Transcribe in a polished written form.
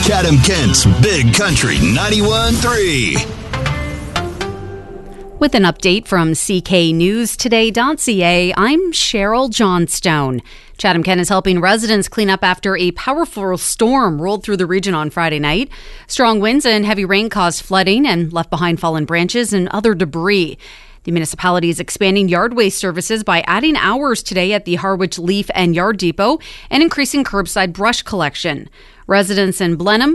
Chatham-Kent's Big Country 91.3. With an update from CKNewsToday.ca, I'm Cheryl Johnstone. Chatham-Kent is helping residents clean up after a powerful storm rolled through the region on Friday night. Strong winds and heavy rain caused flooding and left behind fallen branches and other debris. The municipality is expanding yard waste services by adding hours today at the Harwich Leaf and Yard Depot and increasing curbside brush collection. Residents in Blenheim,